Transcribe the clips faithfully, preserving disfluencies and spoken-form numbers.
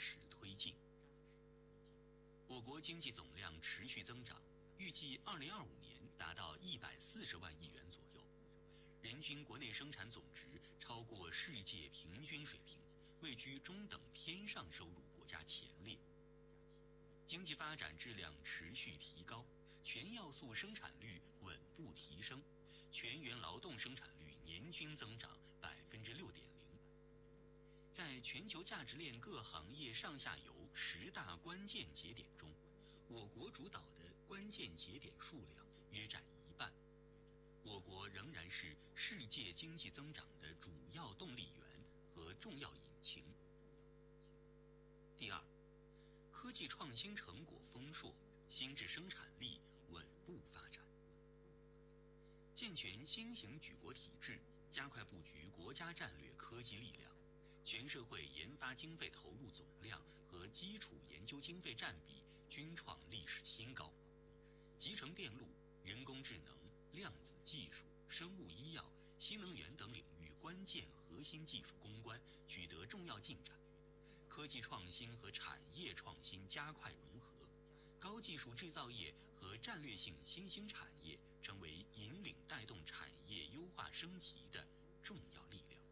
实推进。我国经济总量持续增长，预计二零二五年达到一百四十万亿元左右，人均国内生产总值超过世界平均水平，位居中等偏上收入国家前列。经济发展质量持续提高，全要素生产率稳步提升，全员劳动生产率年均增长百分之六点零。在全球价值链各行业上下游十大关键节点中，我国主导的关键节点数量约占一半。我国仍然是世界经济增长的主要动力源和重要引擎。第二，科技创新成果丰硕，新质生产力稳步发展。健全新型举国体制，加快布局国家战略科技力量，全社会研发经费投入总量和基础研究经费占比均创历史新高。集成电路、人工智能、量子技术、生物医药、新能源等领域关键核心技术攻关取得重要进展，科技创新和产业创新加快融合，高技术制造业和战略性新兴产业成为引领带动产业优化升级的重要力量。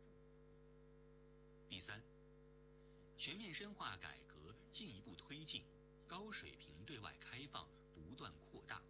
第三，全面深化改革进一步推进，高水平对外开放不断扩大。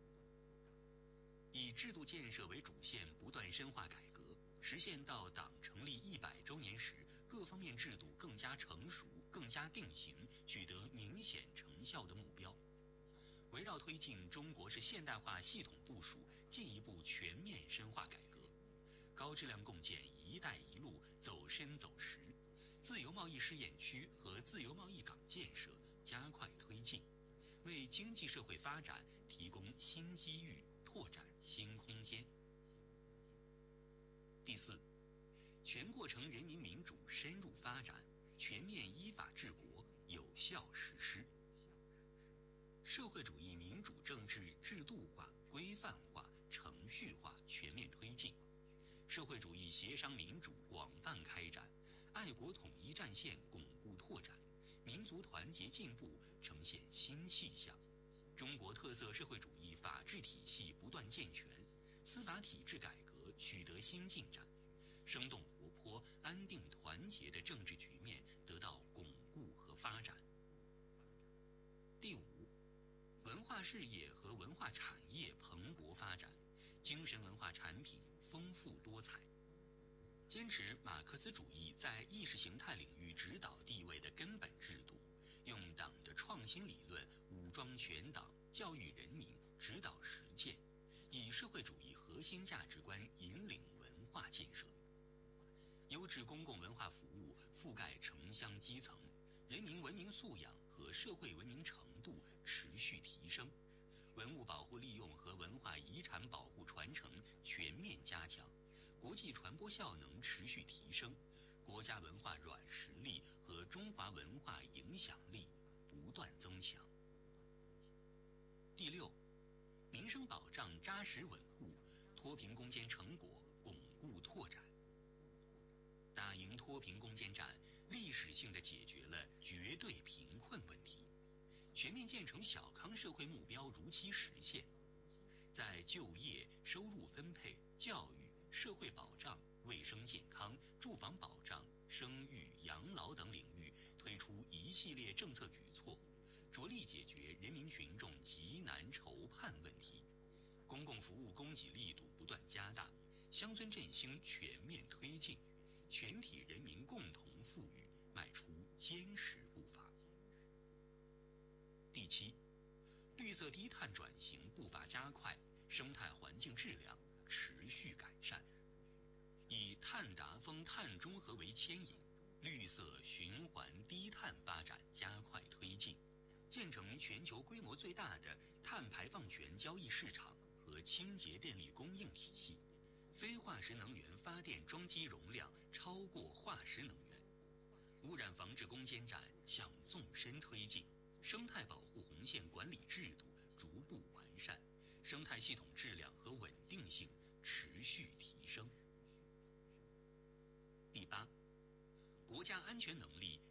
以制度建设为主线，不断深化改革，实现到党成立一百周年时，各方面制度更加成熟、更加定型，取得明显成效的目标。围绕推进中国式现代化系统部署，进一步全面深化改革，高质量共建“一带一路”走深走实，自由贸易试验区和自由贸易港建设加快推进，为经济社会发展提供新机遇，拓展新空间。第四，全过程人民民主深入发展，全面依法治国，有效实施。社会主义民主政治制度化、规范化、程序化全面推进，社会主义协商民主广泛开展，爱国统一战线巩固拓展，民族团结进步呈现新气象，中国特色社会主义法治体系不断健全，司法体制改革取得新进展，生动活泼、安定团结的政治局面得到巩固和发展。第五，文化事业和文化产业蓬勃发展，精神文化产品丰富多彩，坚持马克思主义在意识形态领域指导地位的根本制度，用党的创新理论武装全党，教育人民，指导实践，以社会主义核心价值观引领文化建设。优质公共文化服务覆盖城乡基层，人民文明素养和社会文明程度持续提升，文物保护利用和文化遗产保护传承全面加强，国际传播效能持续提升，国家文化软实力和中华文化影响力不断增强。第六，民生保障扎实稳固，脱贫攻坚成果巩固拓展。打赢脱贫攻坚战，历史性地解决了绝对贫困问题，全面建成小康社会目标如期实现，在就业、收入分配、教育、社会保障、卫生健康、住房保障、生育、养老等领域推出一系列政策举措，着力解决人民群众急难愁盼问题，公共服务供给力度不断加大，乡村振兴全面推进，全体人民共同富裕迈出坚实步伐。第七，绿色低碳转型步伐加快，生态环境质量持续改善，以碳达峰、碳中和为牵引，绿色循环低碳发展加快推进，建成全球规模最大的碳排放权交易市场和清洁电力供应体系，非化石能源发电装机容量超过化石能源，污染防治攻坚战向纵深推进，生态保护红线管理制度逐步完善，生态系统质量和稳定性持续提升。第八，国家安全能力